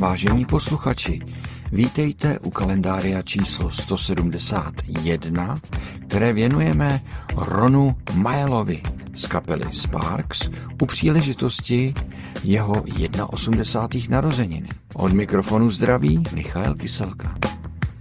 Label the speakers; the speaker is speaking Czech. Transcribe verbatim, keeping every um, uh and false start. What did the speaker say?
Speaker 1: Vážení posluchači, vítejte u kalendária číslo sto sedmdesát jedna, které věnujeme Ronu Mayelovi z kapely Sparks u příležitosti jeho osmdesátých narozenin. Od mikrofonu zdraví Michael Kyselka.